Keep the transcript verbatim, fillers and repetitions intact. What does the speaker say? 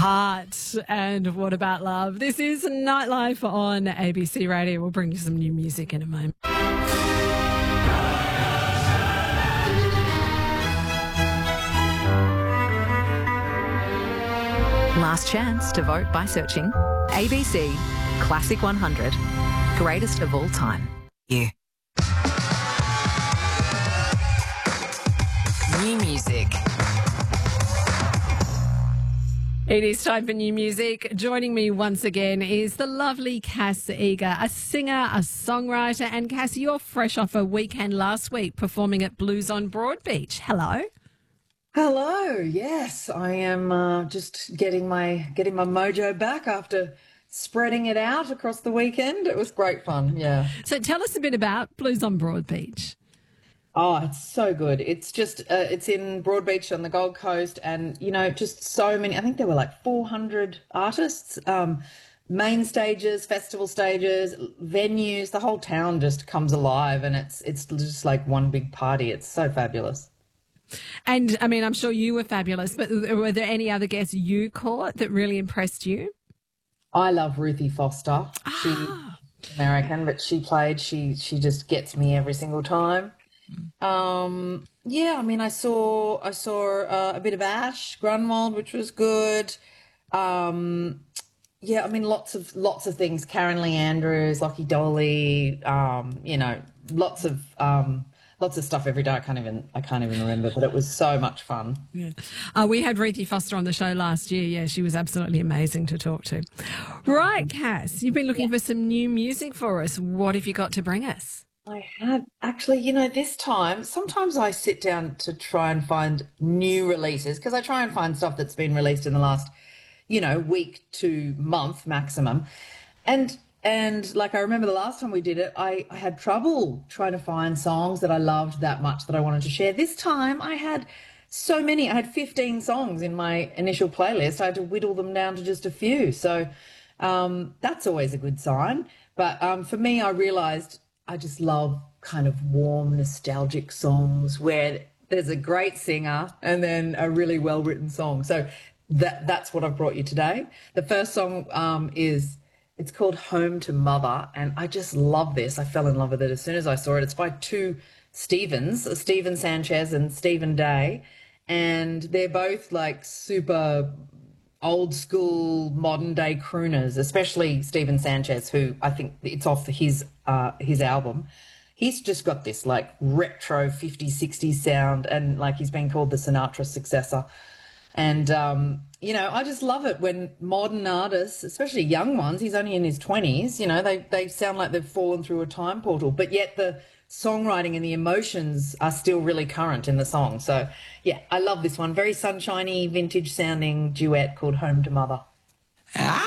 Heart and What About Love. This is Nightlife on A B C Radio. We'll bring you some new music in a moment. Last chance to vote by searching A B C Classic one hundred, greatest of all time. You. New music. It is time for new music. Joining me once again is the lovely Cass Eager, a singer, a songwriter. And Cass, you're fresh off a weekend last week performing at Blues on Broadbeach. Hello. Hello. Yes, I am uh, just getting my getting my mojo back after spreading it out across the weekend. It was great fun. Yeah. So tell us a bit about Blues on Broadbeach. Oh, it's so good. It's just, uh, it's in Broadbeach on the Gold Coast, and, you know, just so many, I think there were like four hundred artists, um, main stages, festival stages, venues, the whole town just comes alive, and it's, it's just like one big party. It's so fabulous. And, I mean, I'm sure you were fabulous, but were there any other guests you caught that really impressed you? I love Ruthie Foster. Ah. She's American, but she played, she, she just gets me every single time. Um, yeah, I mean, I saw I saw uh, a bit of Ash Grunwald, which was good. Um, yeah, I mean, lots of lots of things. Karen Lee Andrews, Lockie Dolly. Um, you know, lots of um, lots of stuff every day. I can't even I can't even remember, but it was so much fun. Yeah, uh, we had Ruthie Foster on the show last year. Yeah, she was absolutely amazing to talk to. Right, Cass, you've been looking for some new music for us. What have you got to bring us? I have actually, you know, this time, sometimes I sit down to try and find new releases because I try and find stuff that's been released in the last, you know, week to month maximum. And, and like, I remember the last time we did it, I, I had trouble trying to find songs that I loved that much that I wanted to share. This time I had so many, I had fifteen songs in my initial playlist. I had to whittle them down to just a few. So um, that's always a good sign. But um, for me, I realized I just love kind of warm, nostalgic songs where there's a great singer and then a really well-written song. So that that's what I've brought you today. The first song um, is, it's called Home to Mother, and I just love this. I fell in love with it as soon as I saw it. It's by two Stevens, Stephen Sanchez and Stephen Day, and they're both like super old school modern day crooners, especially Stephen Sanchez, who I think it's off his uh, his album. He's just got this like retro fifties, sixties sound, and like he's been called the Sinatra successor. And, um, you know, I just love it when modern artists, especially young ones, he's only in his twenties, you know, they, they sound like they've fallen through a time portal, but yet the songwriting and the emotions are still really current in the song. So, yeah, I love this one. Very sunshiny, vintage sounding duet called Home to Mother.